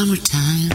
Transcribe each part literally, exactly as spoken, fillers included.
Summertime.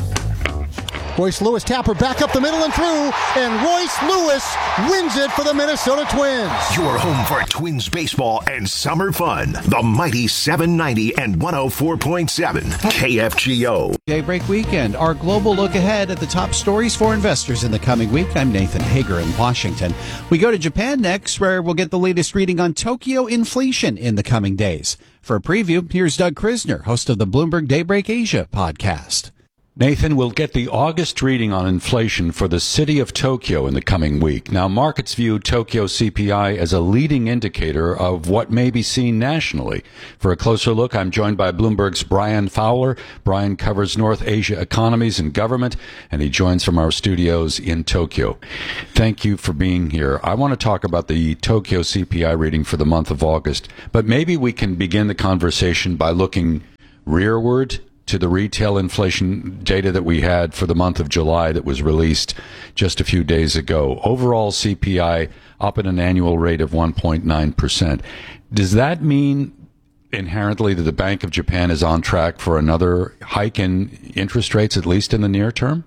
Royce Lewis tapper back up the middle and through, and Royce Lewis wins it for the Minnesota Twins. Your home for Twins baseball and summer fun. The mighty seven ninety and one oh four point seven K F G O. Daybreak Weekend, our global look ahead at the top stories for investors in the coming week. I'm Nathan Hager in Washington. We go to Japan next, where we'll get the latest reading on Tokyo inflation in the coming days. For a preview, here's Doug Krisner, host of the Bloomberg Daybreak Asia podcast. Nathan, we'll get the August reading on inflation for the city of Tokyo in the coming week. Now, markets view Tokyo C P I as a leading indicator of what may be seen nationally. For a closer look, I'm joined by Bloomberg's Brian Fowler. Brian covers North Asia economies and government, and he joins from our studios in Tokyo. Thank you for being here. I want to talk about the Tokyo C P I reading for the month of August, but maybe we can begin the conversation by looking rearward to the retail inflation data that we had for the month of July that was released just a few days ago. Overall C P I up at an annual rate of one point nine percent. Does that mean inherently that the Bank of Japan is on track for another hike in interest rates, at least in the near term?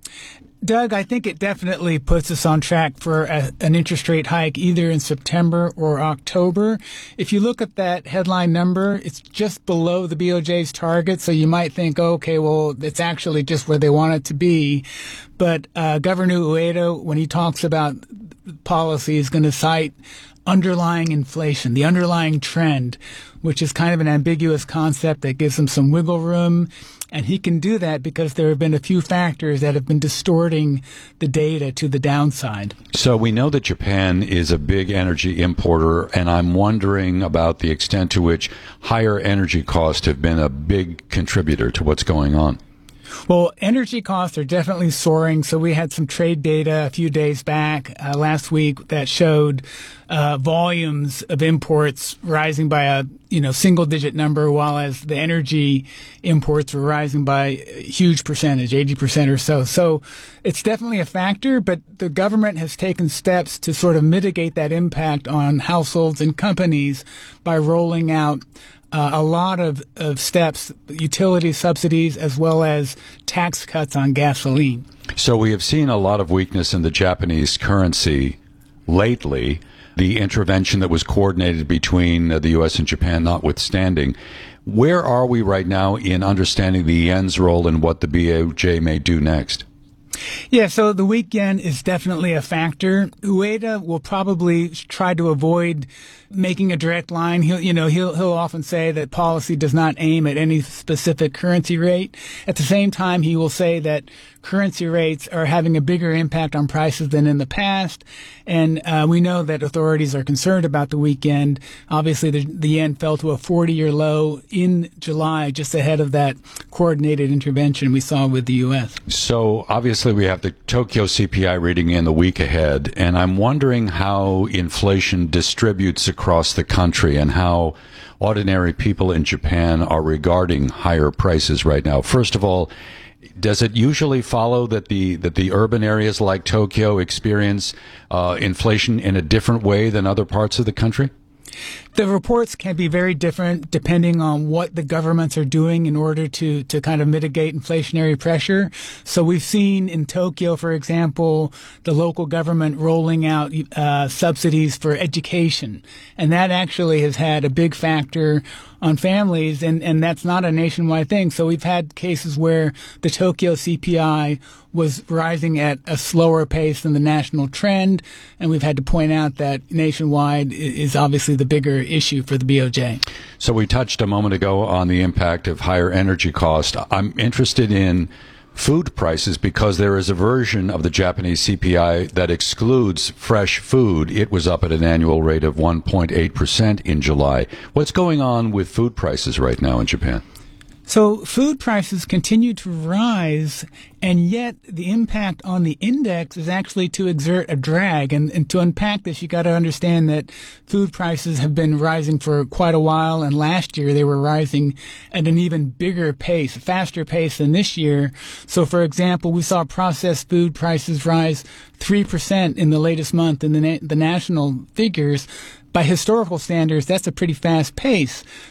Doug, I think it definitely puts us on track for a, an interest rate hike either in September or October. If you look at that headline number, it's just below the B O J's target. So you might think, okay, well, it's actually just where they want it to be. But uh, Governor Ueda, when he talks about policy, is going to cite underlying inflation, the underlying trend, which is kind of an ambiguous concept that gives him some wiggle room. And he can do that because there have been a few factors that have been distorting the data to the downside. So we know that Japan is a big energy importer, and I'm wondering about the extent to which higher energy costs have been a big contributor to what's going on. Well, energy costs are definitely soaring. So we had some trade data a few days back uh, last week that showed uh, volumes of imports rising by a you know single digit number, while as the energy imports were rising by a huge percentage, eighty percent or so. So it's definitely a factor, but the government has taken steps to sort of mitigate that impact on households and companies by rolling out Uh, a lot of, of steps, utility subsidies, as well as tax cuts on gasoline. So we have seen a lot of weakness in the Japanese currency lately, the intervention that was coordinated between uh, the U S and Japan notwithstanding. Where are we right now in understanding the yen's role and what the B O J may do next? Yeah, so the weak yen is definitely a factor. Ueda will probably try to avoid making a direct line. He'll, you know, he'll he'll often say that policy does not aim at any specific currency rate. At the same time, he will say that currency rates are having a bigger impact on prices than in the past. And uh, we know that authorities are concerned about the weak yen. Obviously, the, the yen fell to a forty-year low in July, just ahead of that coordinated intervention we saw with the U S. So obviously, we have the Tokyo C P I reading in the week ahead, and I'm wondering how inflation distributes across the country and how ordinary people in Japan are regarding higher prices right now. First of all, does it usually follow that the that the urban areas like Tokyo experience uh, inflation in a different way than other parts of the country? The reports can be very different depending on what the governments are doing in order to, to kind of mitigate inflationary pressure. So we've seen in Tokyo, for example, the local government rolling out uh, subsidies for education. And that actually has had a big factor on families, and, and that's not a nationwide thing. So we've had cases where the Tokyo C P I was rising at a slower pace than the national trend, and we've had to point out that nationwide is obviously the bigger issue for the B O J. So we touched a moment ago on the impact of higher energy cost. I'm interested in food prices because there is a version of the Japanese C P I that excludes fresh food. It was up at an annual rate of one point eight percent in July. What's going on with food prices right now in Japan? So food prices continue to rise, and yet the impact on the index is actually to exert a drag. And, and to unpack this, you got to understand that food prices have been rising for quite a while, and last year they were rising at an even bigger pace, a faster pace than this year. So, for example, we saw processed food prices rise three percent in the latest month in the, na- the national figures. By historical standards, that's a pretty fast pace.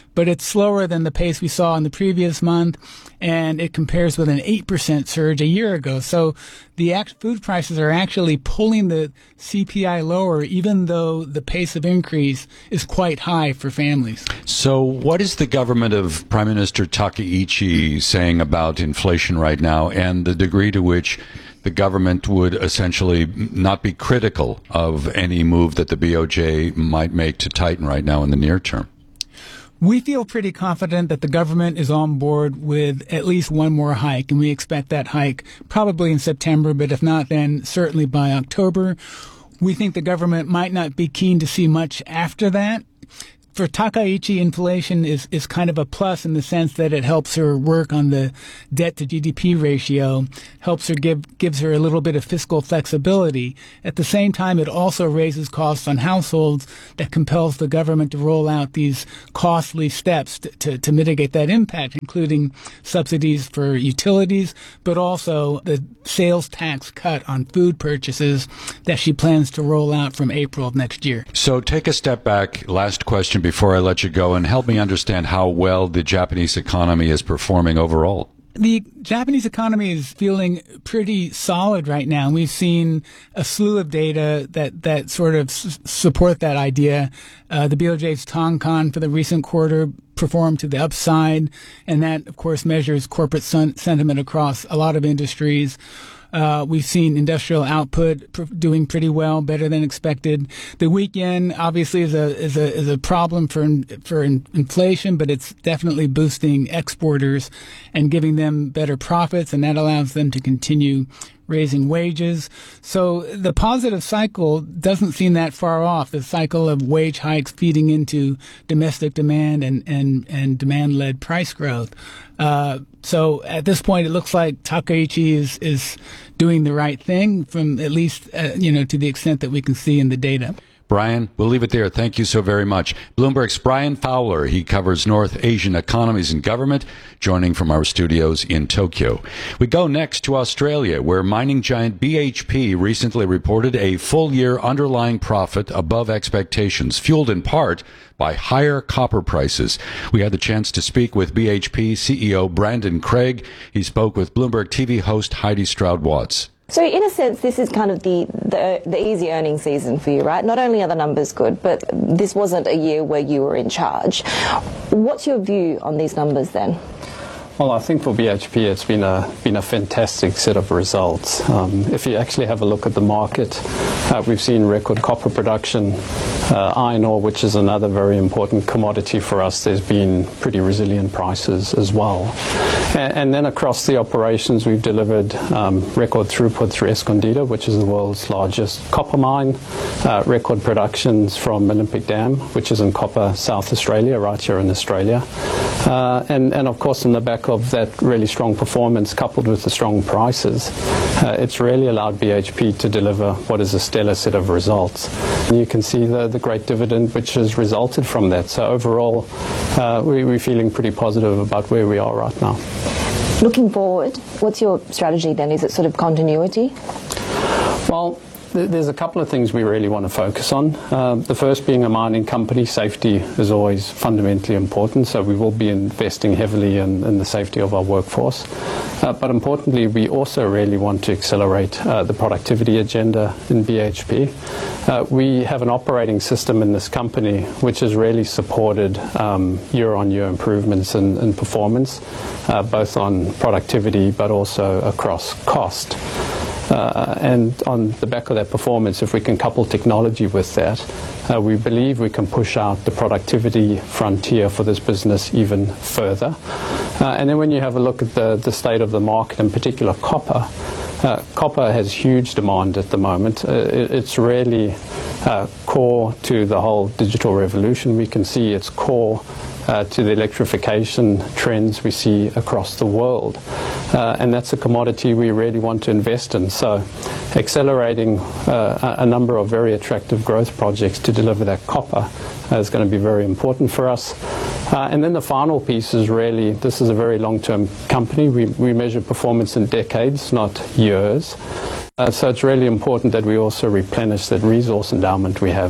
but it's slower than the pace we saw in the previous month, and it compares with an eight percent surge a year ago. So the act- food prices are actually pulling the C P I lower, even though the pace of increase is quite high for families. So what is the government of Prime Minister Takaichi saying about inflation right now, and the degree to which the government would essentially not be critical of any move that the B O J might make to tighten right now in the near term? We feel pretty confident that the government is on board with at least one more hike, and we expect that hike probably in September, but if not, then certainly by October. We think the government might not be keen to see much after that. For Takaichi, inflation is, is kind of a plus in the sense that it helps her work on the debt to G D P ratio, helps her give, gives her a little bit of fiscal flexibility. At the same time, it also raises costs on households that compels the government to roll out these costly steps to, to, to mitigate that impact, including subsidies for utilities, but also the sales tax cut on food purchases that she plans to roll out from April of next year. So take a step back. Last question before I let you go, and help me understand how well the Japanese economy is performing overall. The Japanese economy is feeling pretty solid right now. We've seen a slew of data that, that sort of s- support that idea. Uh, the B O J's Tankan for the recent quarter performed to the upside, and that, of course, measures corporate sen- sentiment across a lot of industries. Uh, we've seen industrial output pr- doing pretty well, better than expected. The weak yen obviously is a is a is a problem for in, for in, inflation, but it's definitely boosting exporters and giving them better profits, and that allows them to continue raising wages. So the positive cycle doesn't seem that far off, the cycle of wage hikes feeding into domestic demand and, and, and demand-led price growth. Uh, so at this point, it looks like Takaichi is, is doing the right thing from at least, uh, you know, to the extent that we can see in the data. Brian, we'll leave it there. Thank you so very much. Bloomberg's Brian Fowler, he covers North Asian economies and government, joining from our studios in Tokyo. We go next to Australia, where mining giant B H P recently reported a full-year underlying profit above expectations, fueled in part by higher copper prices. We had the chance to speak with B H P C E O Brandon Craig. He spoke with Bloomberg T V host Heidi Stroud-Watts. So in a sense, this is kind of the, the the easy earning season for you, right? Not only are the numbers good, but this wasn't a year where you were in charge. What's your view on these numbers then? Well, I think for B H P it's been a been a fantastic set of results. Um, if you actually have a look at the market, uh, we've seen record copper production, uh, iron ore, which is another very important commodity for us. There's been pretty resilient prices as well. And, and then across the operations, we've delivered um, record throughput through Escondida, which is the world's largest copper mine, uh, record productions from Olympic Dam, which is in copper, South Australia, right here in Australia. Uh, and, and of course, in the back of that really strong performance coupled with the strong prices, uh, it's really allowed B H P to deliver what is a stellar set of results. And you can see the, the great dividend which has resulted from that. So overall, uh, we, we're feeling pretty positive about where we are right now. Looking forward, what's your strategy then? Is it sort of continuity? Well, there's a couple of things we really want to focus on. Uh, the first being a mining company, safety is always fundamentally important, so we will be investing heavily in, in the safety of our workforce. Uh, but importantly, we also really want to accelerate uh, the productivity agenda in B H P. Uh, we have an operating system in this company which has really supported um, year-on-year improvements in, in performance, uh, both on productivity but also across cost. Uh, and on the back of that performance, if we can couple technology with that, uh, we believe we can push out the productivity frontier for this business even further. Uh, and then when you have a look at the, the state of the market, in particular copper, uh, copper has huge demand at the moment. Uh, it, it's really uh, core to the whole digital revolution. We can see it's core Uh, to the electrification trends we see across the world. Uh, and that's a commodity we really want to invest in. So accelerating uh, a number of very attractive growth projects to deliver that copper uh, is going to be very important for us. Uh, and then the final piece is really, this is a very long-term company. We, we measure performance in decades, not years. Uh, so it's really important that we also replenish that resource endowment we have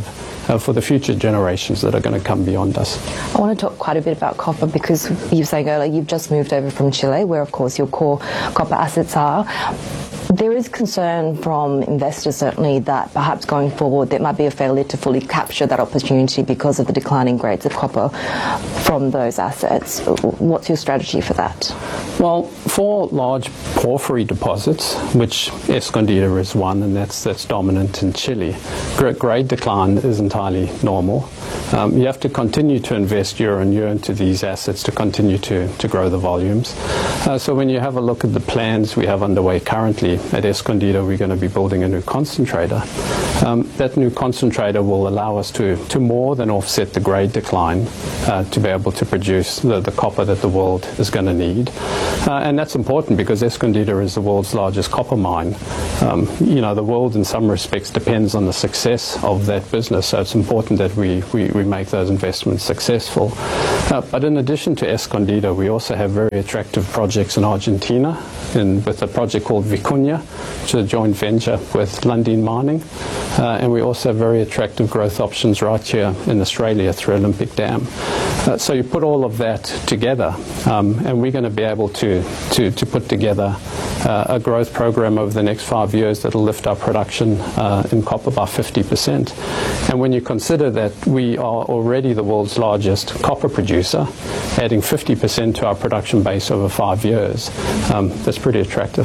uh, for the future generations that are going to come beyond us. I want to talk quite a bit about copper because you were saying earlier you've just moved over from Chile, where of course your core copper assets are. There is concern from investors certainly that perhaps going forward there might be a failure to fully capture that opportunity because of the declining grades of copper from those assets. What's your strategy for that? Well, for large porphyry deposits, which Escondida is one, and that's that's dominant in Chile, grade decline is entirely normal. Um, you have to continue to invest year on year into these assets to continue to, to grow the volumes. Uh, so when you have a look at the plans we have underway currently at Escondida, we're going to be building a new concentrator. Um, that new concentrator will allow us to, to more than offset the grade decline uh, to be able to produce the, the copper that the world is going to need. Uh, and that's important because Escondida is the world's largest copper mine. Um, you know, the world in some respects depends on the success of that business, so it's important that we, we, we make those investments successful. Uh, but in addition to Escondida, we also have very attractive projects in Argentina, in, with a project called Vicuña, which is a joint venture with Lundin Mining. Uh, and we also have very attractive growth options right here in Australia through Olympic Dam. Uh, so you put all of that together, um, and we're going to be able to, to, to put together uh, a growth program over the next five years that will lift our production uh, in copper by fifty percent. And when you consider that we are already the world's largest copper producer, adding fifty percent to our production base over five years, um, that's pretty attractive.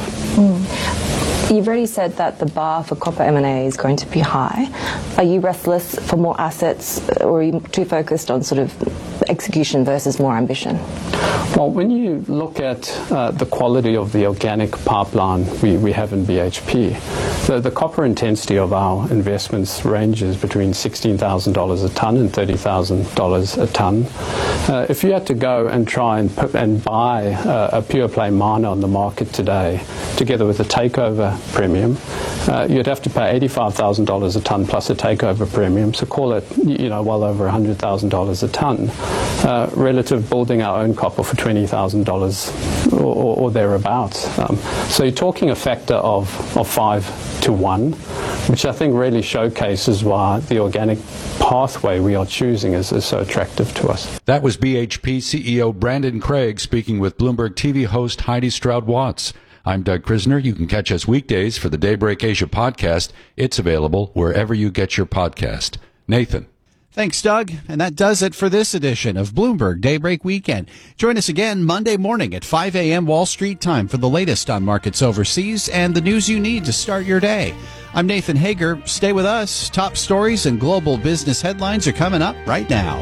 Mm. You've already said that the bar for copper M and A is going to be high. Are you restless for more assets, or are you too focused on sort of execution versus more ambition? Well, when you look at uh, the quality of the organic pipeline we, we have in B H P, the, the copper intensity of our investments ranges between sixteen thousand dollars a tonne and thirty thousand dollars a tonne. Uh, if you had to go and try and, put, and buy uh, a pure play miner on the market today, together with a takeover premium, uh, you'd have to pay eighty-five thousand dollars a tonne plus a takeover premium, so call it, you know, well over one hundred thousand dollars a tonne, uh, relative building our own copper for twenty thousand dollars or, or, or thereabouts. Um, so you're talking a factor of, of five to one, which I think really showcases why the organic pathway we are choosing is, is so attractive to us. That was B H P C E O Brandon Craig speaking with Bloomberg T V host Heidi Stroud-Watts. I'm Doug Krisner. You can catch us weekdays for the Daybreak Asia podcast. It's available wherever you get your podcast. Nathan. Thanks, Doug. And that does it for this edition of Bloomberg Daybreak Weekend. Join us again Monday morning at five a.m. Wall Street time for the latest on markets overseas and the news you need to start your day. I'm Nathan Hager. Stay with us. Top stories and global business headlines are coming up right now.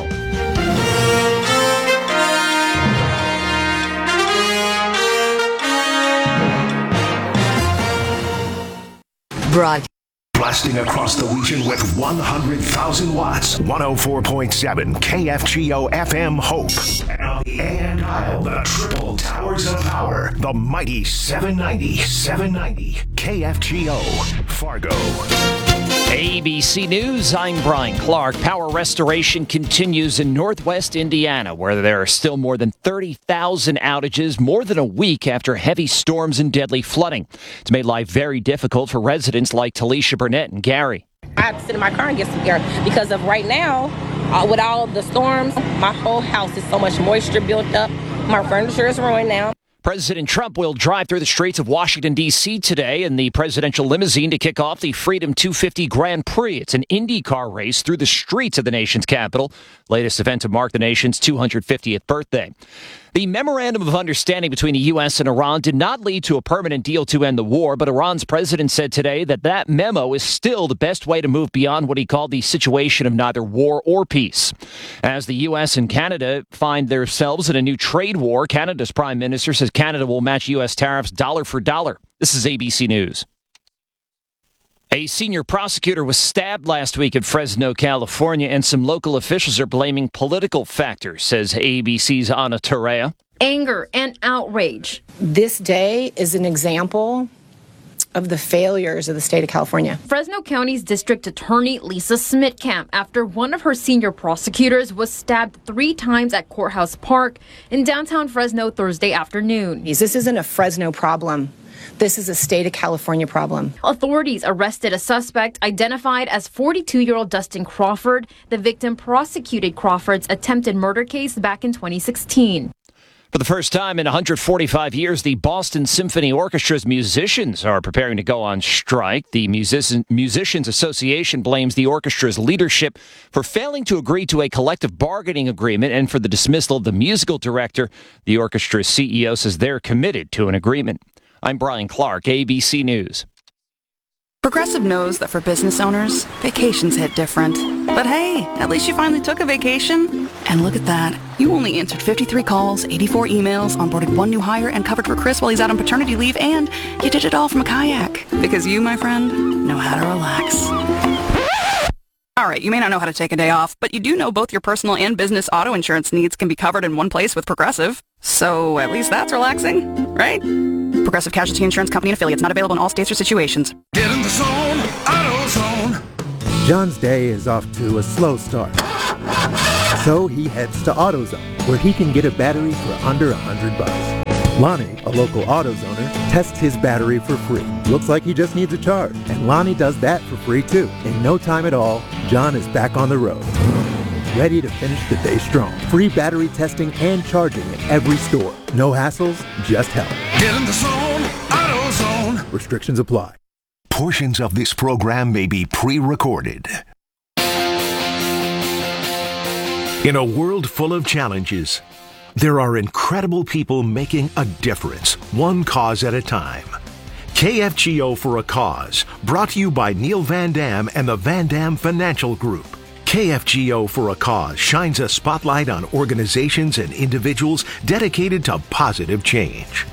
Broad. Blasting across the region with one hundred thousand watts. one oh four point seven K F G O F M Hope. And on the A M dial, the triple towers of power. The mighty seven ninety, seven ninety K F G O Fargo. A B C News, I'm Brian Clark. Power restoration continues in northwest Indiana, where there are still more than thirty thousand outages, more than a week after heavy storms and deadly flooding. It's made life very difficult for residents like Talisha Burnett and Gary. I have to sit in my car and get some air because of right now, uh, with all the storms, my whole house is so much moisture built up. My furniture is ruined now. President Trump will drive through the streets of Washington, D C today in the presidential limousine to kick off the Freedom two fifty Grand Prix. It's an IndyCar race through the streets of the nation's capital, latest event to mark the nation's two hundred fiftieth birthday. The memorandum of understanding between the U S and Iran did not lead to a permanent deal to end the war, but Iran's president said today that that memo is still the best way to move beyond what he called the situation of neither war or peace. As the U S and Canada find themselves in a new trade war, Canada's prime minister says Canada will match U S tariffs dollar for dollar. This is A B C News. A senior prosecutor was stabbed last week in Fresno, California, and some local officials are blaming political factors, says A B C's Ana Torrea. Anger and outrage. This day is an example of the failures of the state of California. Fresno County's district attorney Lisa Smitkamp, after one of her senior prosecutors was stabbed three times at Courthouse Park in downtown Fresno Thursday afternoon. This isn't a Fresno problem. This is a state of California problem. Authorities arrested a suspect identified as forty-two-year-old Dustin Crawford. The victim prosecuted Crawford's attempted murder case back in twenty sixteen. For the first time in one hundred forty-five years, the Boston Symphony Orchestra's musicians are preparing to go on strike. The Music- Musicians Association blames the orchestra's leadership for failing to agree to a collective bargaining agreement and for the dismissal of the musical director. The orchestra's C E O says they're committed to an agreement. I'm Brian Clark, A B C News. Progressive knows that for business owners, vacations hit different. But hey, at least you finally took a vacation. And look at that. You only answered fifty-three calls, eighty-four emails, onboarded one new hire, and covered for Chris while he's out on paternity leave, and you did it all from a kayak. Because you, my friend, know how to relax. All right, you may not know how to take a day off, but you do know both your personal and business auto insurance needs can be covered in one place with Progressive. So at least that's relaxing, right? Progressive Casualty Insurance Company and affiliates, not available in all states or situations. Get in the zone, AutoZone. John's day is off to a slow start. So he heads to AutoZone, where he can get a battery for under a hundred bucks. Lonnie, a local AutoZoner, tests his battery for free. Looks like he just needs a charge, and Lonnie does that for free too. In no time at all, John is back on the road, ready to finish the day strong. Free battery testing and charging at every store. No hassles, just help. Get in the zone, AutoZone. Restrictions apply. Portions of this program may be pre-recorded. In a world full of challenges, there are incredible people making a difference, one cause at a time. K F G O for a Cause, brought to you by Neil Van Dam and the Van Dam Financial Group. K F G O for a Cause shines a spotlight on organizations and individuals dedicated to positive change.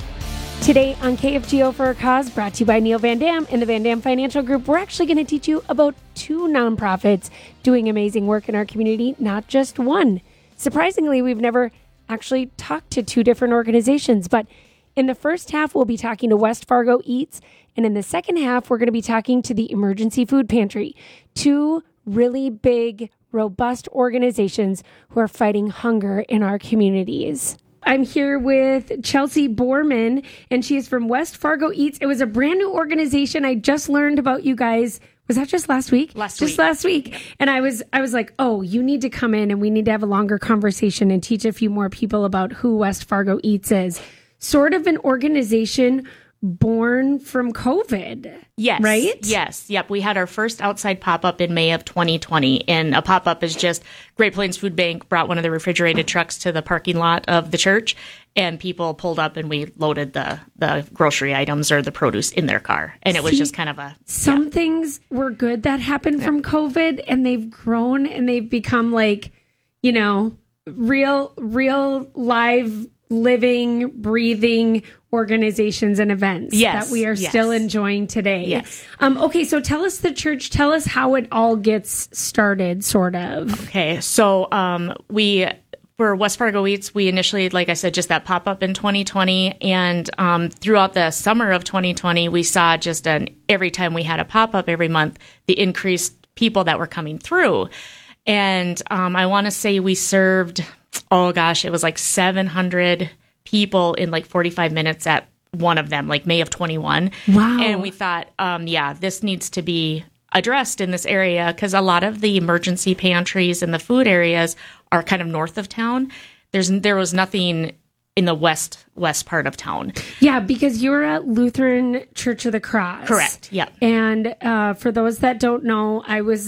Today on K F G O for a Cause, brought to you by Neil Van Dam and the Van Dam Financial Group, we're actually going to teach you about two nonprofits doing amazing work in our community, not just one. Surprisingly, we've never actually talked to two different organizations, but in the first half, we'll be talking to West Fargo Eats, and in the second half, we're going to be talking to the Emergency Food Pantry, two really big, robust organizations who are fighting hunger in our communities. I'm here with Chelsea Borman, and she is from West Fargo Eats. It was a brand new organization. I just learned about you guys. Was that just last week? Last just week. last week. And I was I was like, oh, you need to come in and we need to have a longer conversation and teach a few more people about who West Fargo Eats is. Sort of an organization born from COVID. Yes. Right? Yes. Yep. We had our first outside pop-up in May of twenty twenty. And a pop-up is just Great Plains Food Bank brought one of the refrigerated trucks to the parking lot of the church, and people pulled up and we loaded the, the grocery items or the produce in their car. And it was See, just kind of a... Some yeah. things were good that happened Yeah. from COVID, and they've grown and they've become like, you know, real, real live, living, breathing organizations and events Yes, that we are yes. still enjoying today. Yes. Um, okay, so tell us the church, tell us how it all gets started, sort of. Okay. So um, we... For West Fargo Eats, we initially, like I said, just that pop-up in twenty twenty. And um, throughout the summer of twenty twenty, we saw just an every time we had a pop-up every month, the increased people that were coming through. And um, I want to say we served, oh gosh, it was like seven hundred people in like forty-five minutes at one of them, like May of twenty-one. Wow. And we thought, um, yeah, this needs to be addressed in this area because a lot of the emergency pantries and the food areas are kind of north of town. There's there was nothing in the west west part of town. Yeah, because you're at Lutheran Church of the Cross. Correct. Yep. And uh, for those that don't know, I was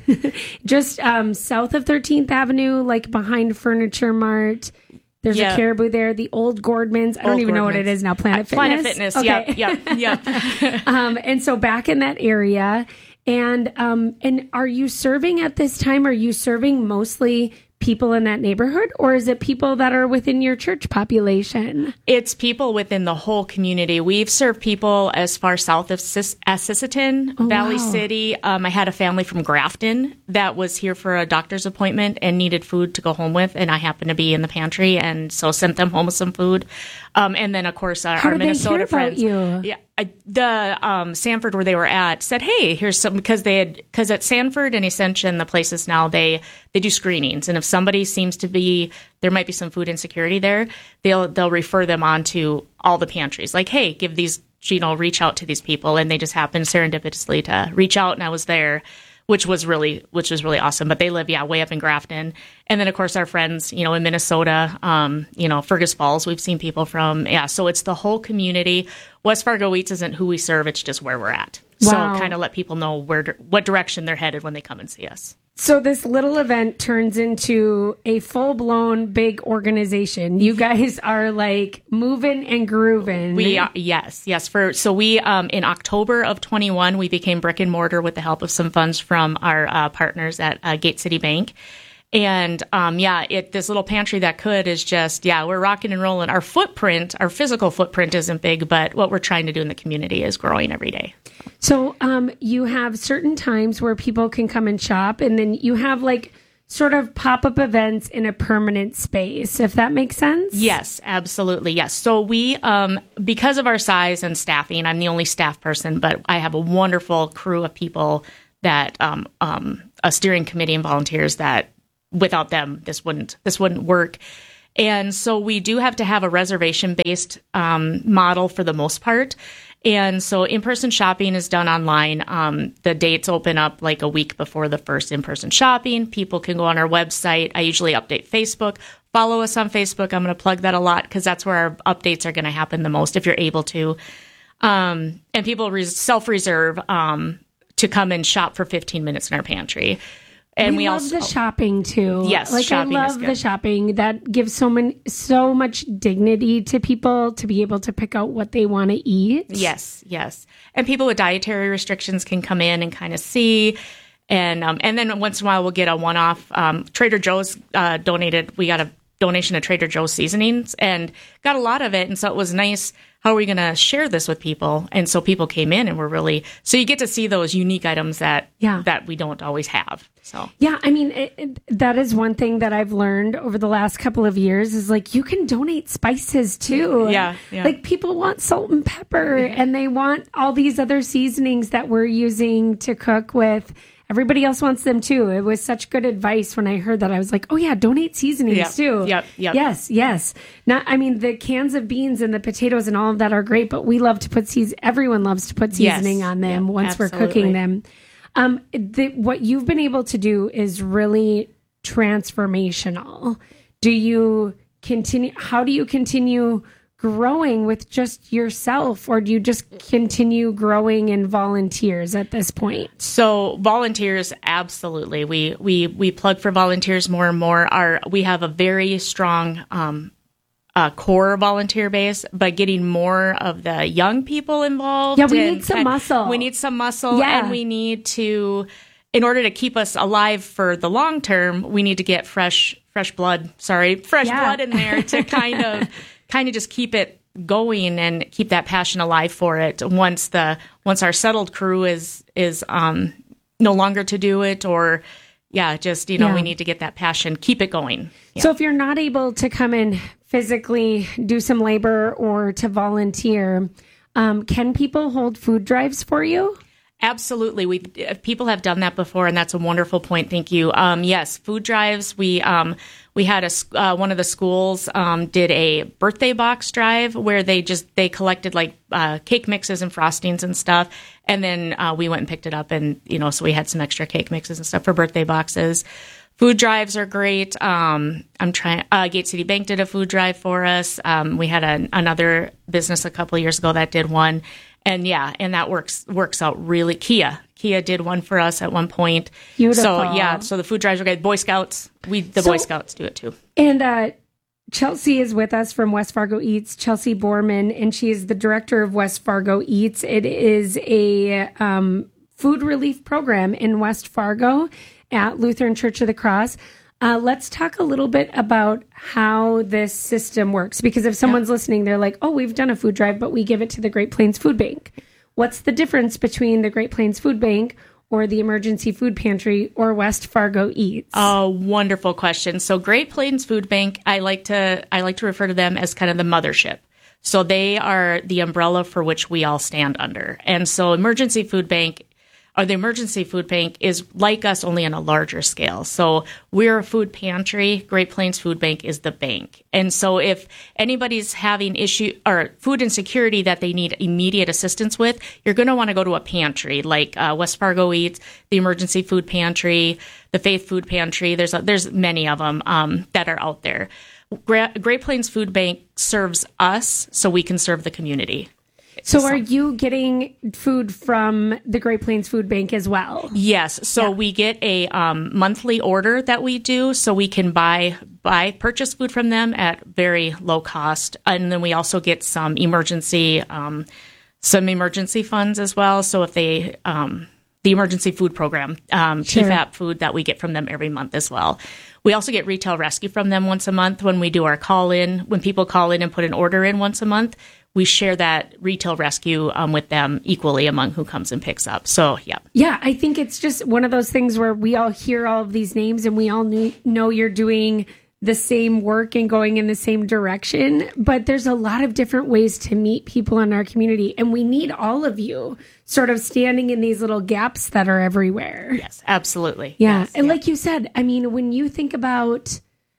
just um, south of thirteenth Avenue, like behind Furniture Mart. There's Yep. a Caribou there, the old Gordmans. I don't Old even know what it Gordmans. is now. Planet Uh, Fitness. Planet Fitness. Okay. Yep. Yep. Yep. um, and so back in that area, and um, and are you serving at this time? Are you serving mostly people in that neighborhood, or is it people that are within your church population? It's people within the whole community. We've served people as far south of Sis- as Sisseton, Oh, Valley wow. City. Um, I had a family from Grafton that was here for a doctor's appointment and needed food to go home with, and I happened to be in the pantry, and so sent them home with some food. Um, and then, of course, our, How our did they Minnesota hear about friends. you? Yeah, I, the um, Sanford where they were at said, "Hey, here's some," because they had because at Sanford and Ascension, the places now they they do screenings, and if somebody seems to be there might be some food insecurity there, they'll they'll refer them on to all the pantries. Like, hey, give these you know, reach out to these people, and they just happened serendipitously to reach out, and I was there, which was really, which was really awesome. But they live, yeah, way up in Grafton. And then, of course, our friends, you know, in Minnesota, um, you know, Fergus Falls, we've seen people from, yeah. So it's the whole community. West Fargo Eats isn't who we serve. It's just where we're at. Wow. So kind of let people know where, what direction they're headed when they come and see us. So this little event turns into a full-blown big organization. You guys are like moving and grooving. We are, yes, yes. For so we um, in October of twenty-one, we became brick and mortar with the help of some funds from our uh, partners at uh, Gate City Bank. And um, yeah, it this little pantry that could is just yeah, we're rocking and rolling. Our footprint, our physical footprint, isn't big, but what we're trying to do in the community is growing every day. So um, you have certain times where people can come and shop, and then you have like sort of pop-up events in a permanent space, if that makes sense? Yes, absolutely. Yes. So we, um, because of our size and staffing, I'm the only staff person, but I have a wonderful crew of people that um, um, a steering committee and volunteers that without them, this wouldn't this wouldn't work. And so we do have to have a reservation-based um, model for the most part. And so in-person shopping is done online. Um, the dates open up like a week before the first in-person shopping. People can go on our website. I usually update Facebook. Follow us on Facebook. I'm going to plug that a lot because that's where our updates are going to happen the most if you're able to. Um, and people res- self-reserve um, to come and shop for fifteen minutes in our pantry. And we, we love also, the shopping too. Yes, like shopping I is love good. the shopping. That gives so many, so much dignity to people to be able to pick out what they want to eat. Yes, yes. And people with dietary restrictions can come in and kind of see. And um, and then once in a while we'll get a one-off. Um, Trader Joe's uh, donated. We got a donation of Trader Joe's seasonings and got a lot of it. And so it was nice. How are we going to share this with people? And so people came in and were really, so you get to see those unique items that, yeah. that we don't always have. So, yeah, I mean, it, it, that is one thing that I've learned over the last couple of years is like, you can donate spices too. Yeah. yeah. Like people want salt and pepper and they want all these other seasonings that we're using to cook with. Everybody else wants them too. It was such good advice when I heard that. I was like, oh yeah, donate seasonings yep. too. Yep, yep. Yes, yes. Not, I mean, the cans of beans and the potatoes and all of that are great, but we love to put season. Everyone loves to put seasoning yes. on them yep, once absolutely. we're cooking them. Um, the, what you've been able to do is really transformational. Do you continue? How do you continue growing with just yourself, or do you just continue growing in volunteers at this point? So volunteers, absolutely. We we we plug for volunteers more and more. Our we have a very strong um, uh, core volunteer base, but getting more of the young people involved. Yeah, we and, need some and muscle. We need some muscle, yeah. and we need to, in order to keep us alive for the long term, we need to get fresh fresh blood. Sorry, fresh yeah. blood in there to kind of. kind of just keep it going and keep that passion alive for it. Once the once our settled crew is is um, no longer to do it, or yeah, just you know yeah. we need to get that passion, keep it going. Yeah. So if you're not able to come and physically do some labor or to volunteer, um, can people hold food drives for you? Absolutely. We people have done that before, and that's a wonderful point. Thank you. Um, yes, food drives. We um, we had a uh, one of the schools um, did a birthday box drive where they just they collected like uh, cake mixes and frostings and stuff, and then uh, we went and picked it up, and you know, so we had some extra cake mixes and stuff for birthday boxes. Food drives are great. Um, I'm trying. Uh, Gate City Bank did a food drive for us. Um, we had a, another business a couple of years ago that did one. And yeah, and that works works out really. Kia, Kia did one for us at one point. Beautiful. So yeah, so the food drives are great. Boy Scouts, we the So- Boy Scouts do it too. And uh, Chelsea is with us from West Fargo Eats, Chelsea Borman, and she is the director of West Fargo Eats. It is a um, food relief program in West Fargo at Lutheran Church of the Cross. Uh, let's talk a little bit about how this system works, because if someone's yeah. listening, they're like, oh, we've done a food drive, but we give it to the Great Plains Food Bank. What's the difference between the Great Plains Food Bank or the Emergency Food Pantry or West Fargo Eats? Oh, wonderful question. So Great Plains Food Bank, I like to I like to refer to them as kind of the mothership. So they are the umbrella for which we all stand under. And so Emergency Food Bank or the emergency food bank is like us, only on a larger scale. So we're a food pantry. Great Plains Food Bank is the bank. And so if anybody's having issue or food insecurity that they need immediate assistance with, you're going to want to go to a pantry like uh, West Fargo Eats, the Emergency Food Pantry, the Faith Food Pantry. There's a, there's many of them um, that are out there. Gra- Great Plains Food Bank serves us so we can serve the community. So are you getting food from the Great Plains Food Bank as well? Yes. So yeah. we get a um, monthly order that we do, so we can buy buy purchase food from them at very low cost, and then we also get some emergency um, some emergency funds as well. So if they um, the emergency food program, um, Sure. T F A P food that we get from them every month as well. We also get retail rescue from them once a month when we do our call in. When people call in and put an order in once a month, we share that retail rescue um, with them equally among who comes and picks up. So, yeah. Yeah, I think it's just one of those things where we all hear all of these names and we all knew, know you're doing the same work and going in the same direction. But there's a lot of different ways to meet people in our community. And we need all of you sort of standing in these little gaps that are everywhere. Yes, absolutely. Yeah. Yes, and yeah. like you said, I mean, when you think about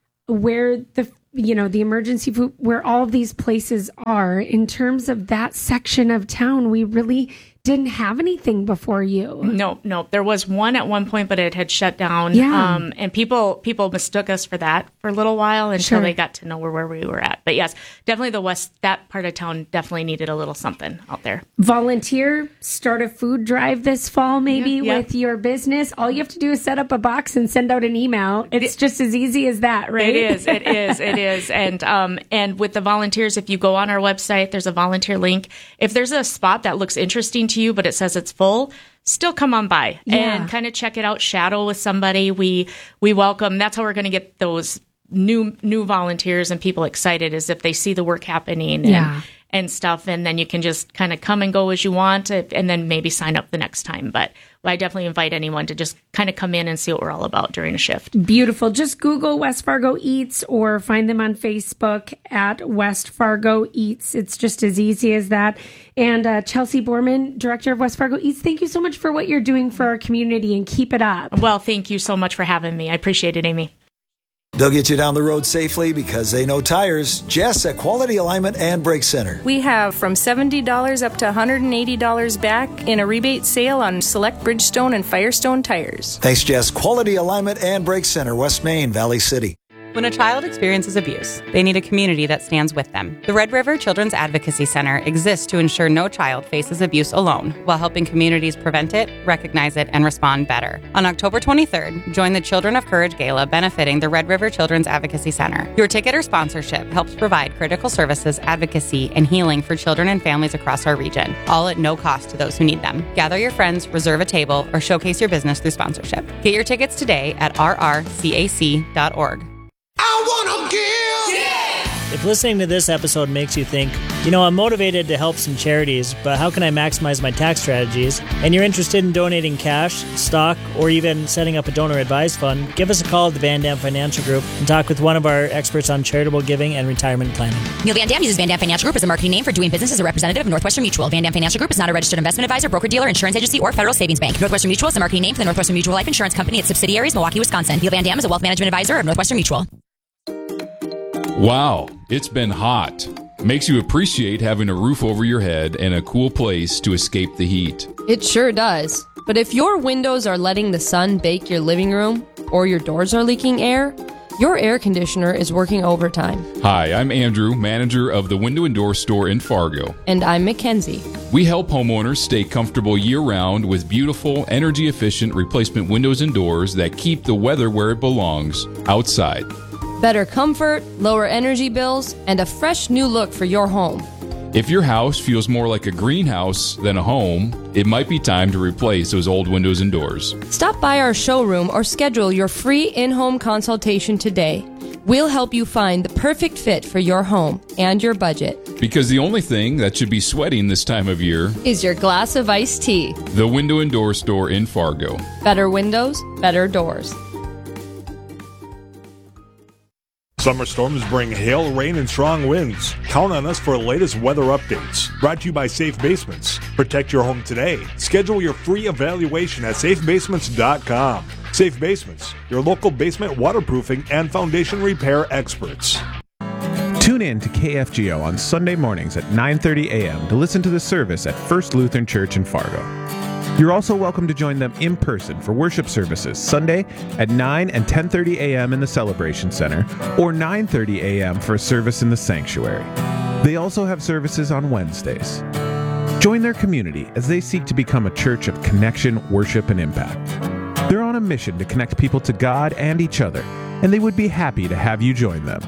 where the you know, the emergency food, where all of these places are, in terms of that section of town, we really didn't have anything before you. No, no. There was one at one point, but it had shut down. Yeah. Um, and people people mistook us for that for a little while until Sure. they got to know where, where we were at. But yes, definitely the west, that part of town definitely needed a little something out there. Volunteer, start a food drive this fall, maybe Yeah, yeah. with your business. All you have to do is set up a box and send out an email. It's just as easy as that, right? It is. It is. It is. And um, and with the volunteers, if you go on our website, there's a volunteer link. If there's a spot that looks interesting to you, but it says it's full, still come on by Yeah. and kind of check it out. Shadow with somebody. We we welcome. That's how we're going to get those new new volunteers and people excited, is if they see the work happening and, Yeah. and stuff. And then you can just kind of come and go as you want, and then maybe sign up the next time. But I definitely invite anyone to just kind of come in and see what we're all about during a shift. Beautiful. Just Google West Fargo Eats or find them on Facebook at West Fargo Eats. It's just as easy as that. And uh, Chelsea Borman, Director of West Fargo Eats, thank you so much for what you're doing for our community, and keep it up. Well, thank you so much for having me. I appreciate it, Amy. They'll get you down the road safely because they know tires. Jess at Quality Alignment and Brake Center. We have from seventy dollars up to one hundred eighty dollars back in a rebate sale on select Bridgestone and Firestone tires. Thanks, Jess. Quality Alignment and Brake Center, West Main, Valley City. When a child experiences abuse, they need a community that stands with them. The Red River Children's Advocacy Center exists to ensure no child faces abuse alone, while helping communities prevent it, recognize it, and respond better. On October twenty-third, join the Children of Courage Gala benefiting the Red River Children's Advocacy Center. Your ticket or sponsorship helps provide critical services, advocacy, and healing for children and families across our region, all at no cost to those who need them. Gather your friends, reserve a table, or showcase your business through sponsorship. Get your tickets today at r r c a c dot org. I wanna give! If listening to this episode makes you think, you know, I'm motivated to help some charities, but how can I maximize my tax strategies? And you're interested in donating cash, stock, or even setting up a donor-advised fund, give us a call at the Van Dam Financial Group and talk with one of our experts on charitable giving and retirement planning. Neil Van Dam uses Van Dam Financial Group as a marketing name for doing business as a representative of Northwestern Mutual. Van Dam Financial Group is not a registered investment advisor, broker-dealer, insurance agency, or federal savings bank. Northwestern Mutual is a marketing name for the Northwestern Mutual Life Insurance Company, its subsidiaries, Milwaukee, Wisconsin. Neil Van Dam is a wealth management advisor of Northwestern Mutual. Wow, it's been hot. Makes you appreciate having a roof over your head and a cool place to escape the heat. It sure does. But if your windows are letting the sun bake your living room, or your doors are leaking air, your air conditioner is working overtime. Hi, I'm Andrew, manager of the Window and Door Store in Fargo. And I'm Mackenzie. We help homeowners stay comfortable year-round with beautiful, energy-efficient replacement windows and doors that keep the weather where it belongs, outside. Better comfort, lower energy bills, and a fresh new look for your home. If your house feels more like a greenhouse than a home, it might be time to replace those old windows and doors. Stop by our showroom or schedule your free in-home consultation today. We'll help you find the perfect fit for your home and your budget. Because the only thing that should be sweating this time of year is your glass of iced tea. The Window and Door Store in Fargo. Better windows, better doors. Summer storms bring hail, rain, and strong winds. Count on us for latest weather updates. Brought to you by Safe Basements. Protect your home today. Schedule your free evaluation at safe basements dot com. Safe Basements, your local basement waterproofing and foundation repair experts. Tune in to K F G O on Sunday mornings at nine thirty a.m. to listen to the service at First Lutheran Church in Fargo. You're also welcome to join them in person for worship services Sunday at nine and ten thirty a.m. in the Celebration Center or nine thirty a.m. for a service in the sanctuary. They also have services on Wednesdays. Join their community as they seek to become a church of connection, worship, and impact. They're on a mission to connect people to God and each other, and they would be happy to have you join them.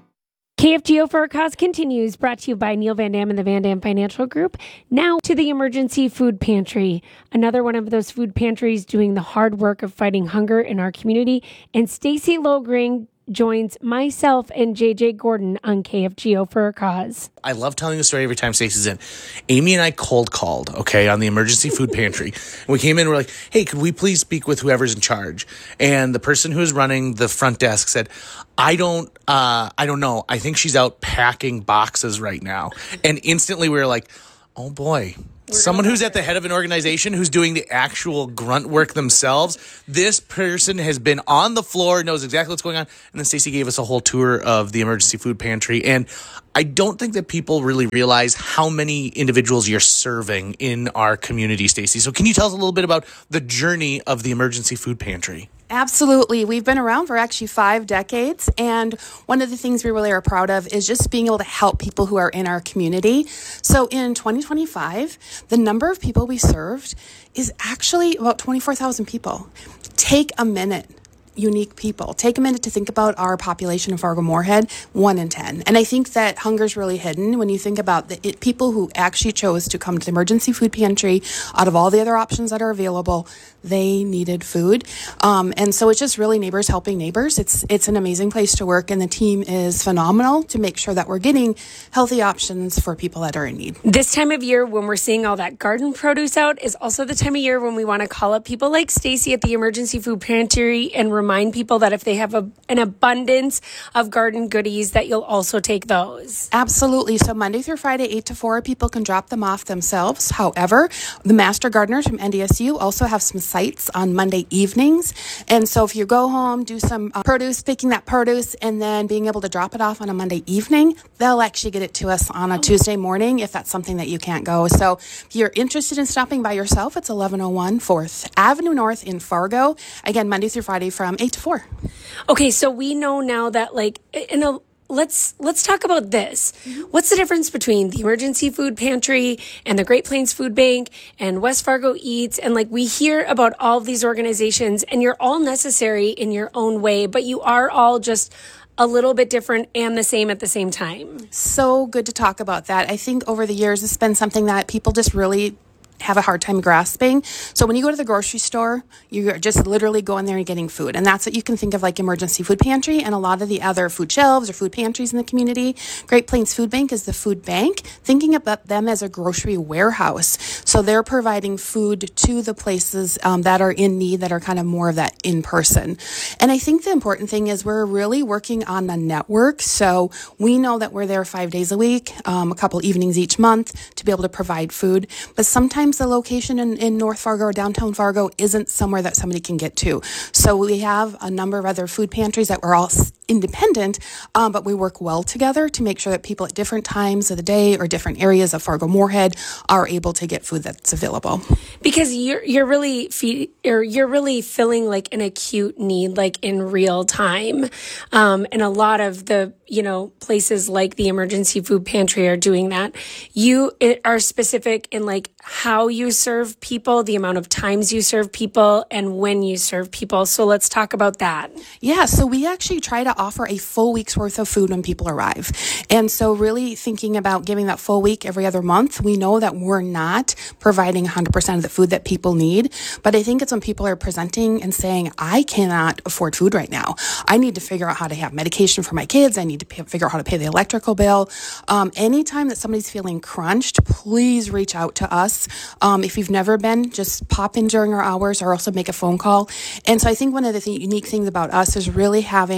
K F G O for a Cause continues, brought to you by Neil Van Dam and the Van Dam Financial Group. Now to the Emergency Food Pantry, another one of those food pantries doing the hard work of fighting hunger in our community. And Stacy Logring joins myself and J J Gordon on K F G O for a Cause. I love telling the story every time Stacey's in. Amy and I cold called, okay, on the emergency food pantry. And we came in and we're like, hey, could we please speak with whoever's in charge? And the person who was running the front desk said, I don't, uh, I don't know. I think she's out packing boxes right now. And instantly we were like, oh boy. Someone who's at the head of an organization who's doing the actual grunt work themselves. This person has been on the floor, knows exactly what's going on. And then Stacey gave us a whole tour of the emergency food pantry. And I don't think that people really realize how many individuals you're serving in our community, Stacey. So can you tell us a little bit about the journey of the emergency food pantry? Absolutely. We've been around for actually five decades. And one of the things we really are proud of is just being able to help people who are in our community. So in twenty twenty-five, the number of people we served is actually about twenty-four thousand people. Take a minute. Unique people. Take a minute to think about our population of Fargo-Moorhead, one in ten. And I think that hunger is really hidden when you think about the it, people who actually chose to come to the emergency food pantry out of all the other options that are available. They needed food. Um, and so it's just really neighbors helping neighbors. It's it's an amazing place to work, and the team is phenomenal to make sure that we're getting healthy options for people that are in need. This time of year when we're seeing all that garden produce out is also the time of year when we want to call up people like Stacy at the emergency food pantry and remind people that if they have a, an abundance of garden goodies, that you'll also take those. Absolutely. So Monday through Friday, eight to four, people can drop them off themselves. However, the master gardeners from N D S U also have some sites on Monday evenings. And so if you go home, do some uh, produce, picking that produce, and then being able to drop it off on a Monday evening, they'll actually get it to us on a Tuesday morning if that's something that you can't go. So if you're interested in stopping by yourself, it's eleven oh one fourth Avenue North in Fargo. Again, Monday through Friday from eight to four. Okay, so we know now that, like, in a Let's let's talk about this. What's the difference between the Emergency Food Pantry and the Great Plains Food Bank and West Fargo Eats? And like we hear about all of these organizations, and you're all necessary in your own way, but you are all just a little bit different and the same at the same time. So good to talk about that. I think over the years, it's been something that people just really have a hard time grasping. So when you go to the grocery store, you're just literally going there and getting food. And that's what you can think of like Emergency Food Pantry and a lot of the other food shelves or food pantries in the community. Great Plains Food Bank is the food bank, thinking about them as a grocery warehouse. So they're providing food to the places um, that are in need, that are kind of more of that in person. And I think the important thing is we're really working on the network. So we know that we're there five days a week, um, a couple evenings each month to be able to provide food. But sometimes the location in, in North Fargo or downtown Fargo isn't somewhere that somebody can get to. So we have a number of other food pantries that we're all independent, um, but we work well together to make sure that people at different times of the day or different areas of Fargo-Moorhead are able to get food that's available. Because you're you're really feed, or you're really filling like an acute need, like in real time, um, and a lot of the you know places like the Emergency Food Pantry are doing that. You it, are specific in like how you serve people, the amount of times you serve people, and when you serve people. So let's talk about that. Yeah, so we actually try to offer a full week's worth of food when people arrive. And so really thinking about giving that full week every other month, we know that we're not providing one hundred percent of the food that people need. But I think it's when people are presenting and saying, I cannot afford food right now. I need to figure out how to have medication for my kids. I need to pay, figure out how to pay the electrical bill. Um, anytime that somebody's feeling crunched, please reach out to us. Um, if you've never been, just pop in during our hours or also make a phone call. And so I think one of the th- unique things about us is really having a full week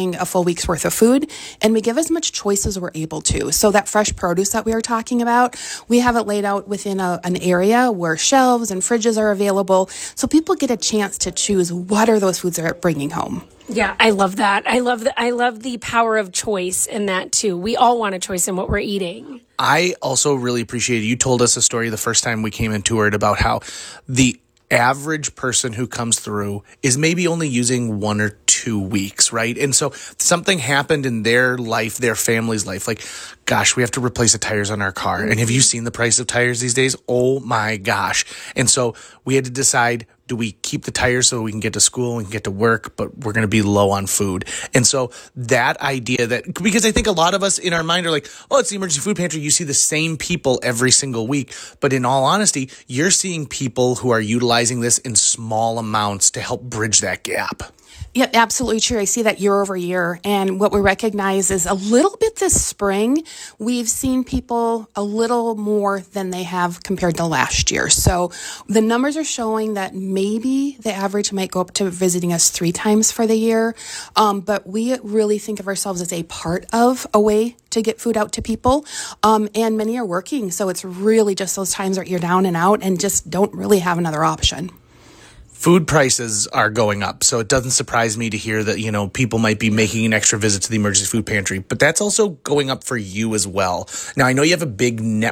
week's worth of food, and we give as much choice as we're able to. So that fresh produce that we were talking about, we have it laid out within a, an area where shelves and fridges are available, so people get a chance to choose what are those foods they're bringing home. Yeah, I love that. I love the, I love the power of choice in that too. We all want a choice in what we're eating. I also really appreciate you told us a story the first time we came and toured about how the average person who comes through is maybe only using one or two weeks, right? And so something happened in their life, their family's life, like, gosh, we have to replace the tires on our car. And have you seen the price of tires these days? Oh my gosh. And so we had to decide, do we keep the tires so we can get to school and get to work, but we're going to be low on food? And so that idea that, because I think a lot of us in our mind are like, oh, it's the emergency food pantry. You see the same people every single week. But in all honesty, you're seeing people who are utilizing this in small amounts to help bridge that gap. Yeah, absolutely true. I see that year over year. And what we recognize is a little bit this spring, we've seen people a little more than they have compared to last year. So the numbers are showing that maybe the average might go up to visiting us three times for the year. Um, but we really think of ourselves as a part of a way to get food out to people. Um, and many are working. So it's really just those times that you're down and out and just don't really have another option. Food prices are going up, so it doesn't surprise me to hear that, you know, people might be making an extra visit to the emergency food pantry, but that's also going up for you as well. Now, I know you have a big network